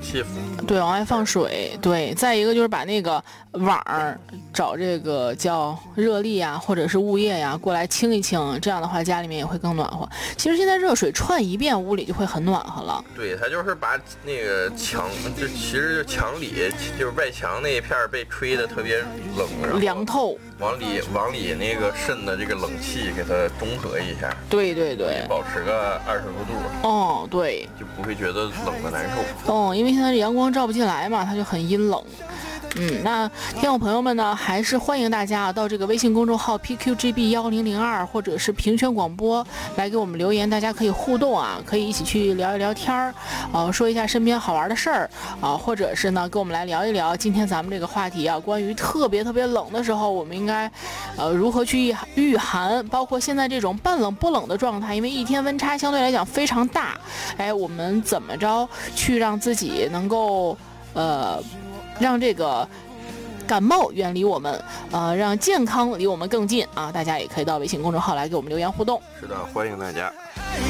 气对，往外放水，对，再一个就是把那个网儿找这个叫热力啊，或者是物业呀过来清一清，这样的话家里面也会更暖和。其实现在热水串一遍屋里就会很暖和了。 对，它就是把那个墙，就其实就墙里就是外墙那一片被吹的特别冷， 凉透， 往里那个渗的这个冷气给它中和一下。 对对对， 保持个20多度。 哦，对， 就不会觉得冷的难受。 哦，因为现在阳光照不进来嘛，它就很阴冷。那听众朋友们呢，还是欢迎大家到这个微信公众号 PQGB1002 或者是平权广播来给我们留言，大家可以互动啊，可以一起去聊一聊天儿，说一下身边好玩的事儿啊，或者是呢跟我们来聊一聊今天咱们这个话题啊，关于特别冷的时候，我们应该如何去御寒，包括现在这种半冷不冷的状态，因为一天温差相对来讲非常大，我们怎么着去让自己能够让这个感冒远离我们，让健康离我们更近啊！大家也可以到微信公众号来给我们留言互动。 是的，欢迎大家。